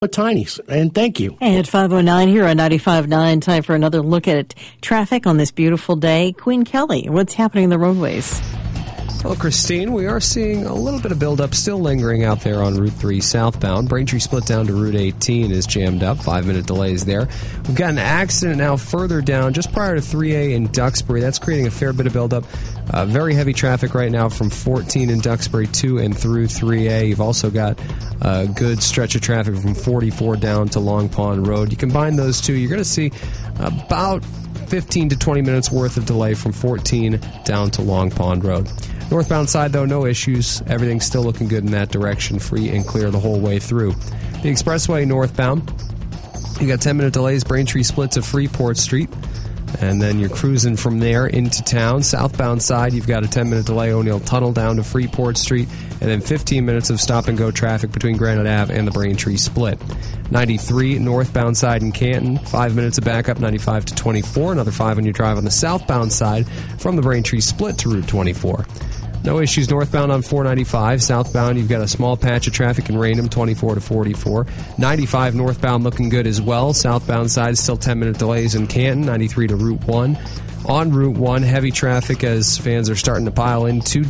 Tiny, and thank you. At 5:09 here on 95.9, time for another look at traffic on this beautiful day. Queen Kelly, what's happening in the roadways? Well, Christine, we are seeing a little bit of buildup still lingering out there on Route 3 southbound. Braintree split down to Route 18 is jammed up. 5-minute delays there. We've got an accident now further down just prior to 3A in Duxbury. That's creating a fair bit of buildup. Very heavy traffic right now from 14 in Duxbury to and through 3A. You've also got a good stretch of traffic from 44 down to Long Pond Road. You combine those two, you're going to see about 15 to 20 minutes worth of delay from 14 down to Long Pond Road. Northbound side, though, no issues. Everything's still looking good in that direction, free and clear the whole way through. The expressway northbound, you got 10-minute delays, Braintree split to Freeport Street, and then you're cruising from there into town. Southbound side, you've got a 10-minute delay, O'Neill Tunnel down to Freeport Street, and then 15 minutes of stop-and-go traffic between Granite Ave and the Braintree split. 93 northbound side in Canton, 5 minutes of backup, 95 to 24, another 5 on your drive on the southbound side from the Braintree split to Route 24. No issues northbound on 495. Southbound, you've got a small patch of traffic in Raynham, 24 to 44. 95 northbound looking good as well. Southbound side, still 10-minute delays in Canton, 93 to Route 1. On Route 1, heavy traffic as fans are starting to pile into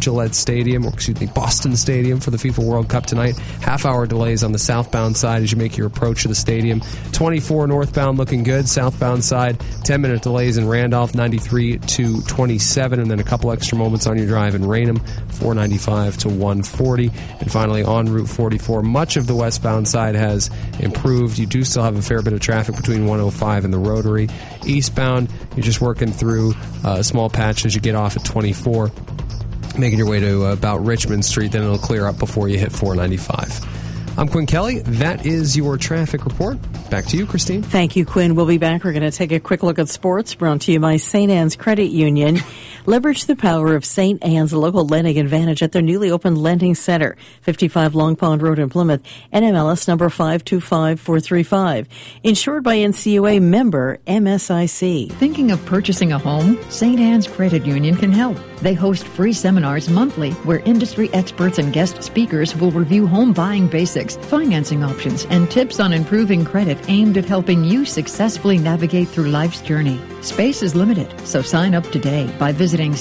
Boston Stadium for the FIFA World Cup tonight. Half-hour delays on the southbound side as you make your approach to the stadium. 24 northbound looking good. Southbound side, 10-minute delays in Randolph, 93 to 27, and then a couple extra moments on your drive in Raynham, 495 to 140. And finally, on Route 44, much of the westbound side has improved. You do still have a fair bit of traffic between 105 and the Rotary. Eastbound, you're just working through a small patch as you get off at 24, making your way to about Richmond Street, then it'll clear up before you hit 495. I'm Quinn Kelly. That is your traffic report. Back to you, Christine. Thank you, Quinn. We'll be back. We're going to take a quick look at sports, brought to you by St. Anne's Credit Union. Leverage the power of St. Anne's local lending advantage at their newly opened lending center, 55 Long Pond Road in Plymouth, NMLS number 525435. Insured by NCUA, member MSIC. Thinking of purchasing a home? St. Anne's Credit Union can help. They host free seminars monthly where industry experts and guest speakers will review home buying basics, financing options, and tips on improving credit aimed at helping you successfully navigate through life's journey. Space is limited, so sign up today by visiting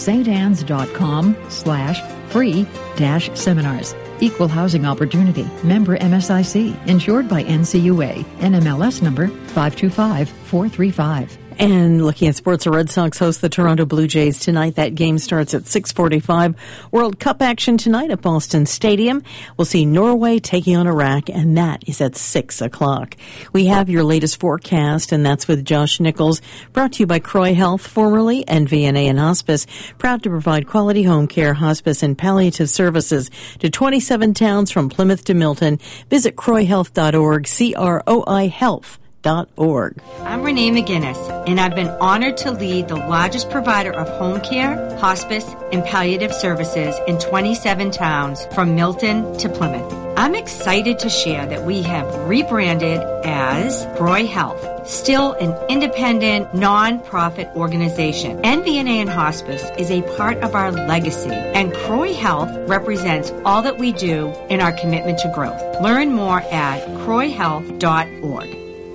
stannes.com/free-seminars. Equal housing opportunity. Member MSIC. Insured by NCUA. NMLS number 525435. And looking at sports, the Red Sox host the Toronto Blue Jays tonight. That game starts at 6:45. World Cup action tonight at Boston Stadium. We'll see Norway taking on Iraq, and that is at 6 o'clock. We have your latest forecast, and that's with Josh Nichols, brought to you by Croy Health, formerly NVNA and Hospice, proud to provide quality home care, hospice, and palliative services to 27 towns from Plymouth to Milton. Visit croyhealth.org, CROI Health. I'm Renee McGinnis, and I've been honored to lead the largest provider of home care, hospice, and palliative services in 27 towns from Milton to Plymouth. I'm excited to share that we have rebranded as Croy Health, still an independent, non-profit organization. NVNA and Hospice is a part of our legacy, and Croy Health represents all that we do in our commitment to growth. Learn more at croyhealth.org.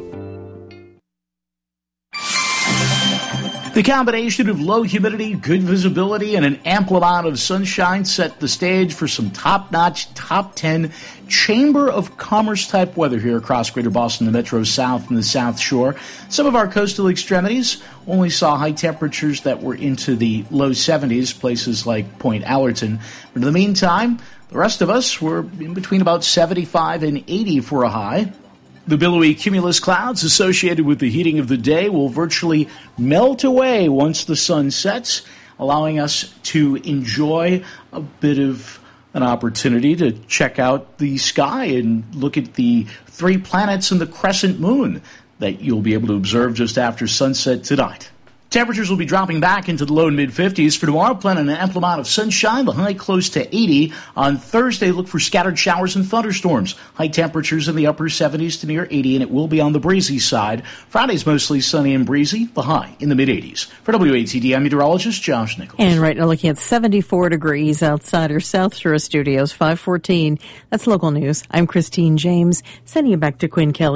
The combination of low humidity, good visibility, and an ample amount of sunshine set the stage for some top-notch, top 10 Chamber of Commerce type weather here across Greater Boston, the Metro South, and the South Shore. Some of our coastal extremities only saw high temperatures that were into the low 70s, places like Point Allerton. But in the meantime, the rest of us were in between about 75 and 80 for a high. The billowy cumulus clouds associated with the heating of the day will virtually melt away once the sun sets, allowing us to enjoy a bit of an opportunity to check out the sky and look at the 3 planets and the crescent moon that you'll be able to observe just after sunset tonight. Temperatures will be dropping back into the low and mid-50s. For tomorrow, plan on an ample amount of sunshine, the high close to 80. On Thursday, look for scattered showers and thunderstorms. High temperatures in the upper 70s to near 80, and it will be on the breezy side. Friday's mostly sunny and breezy, the high in the mid-80s. For WATD, I'm meteorologist Josh Nichols. And right now looking at 74 degrees outside our South Shore studios, 514. That's local news. I'm Christine James, sending you back to Quinn Kelly.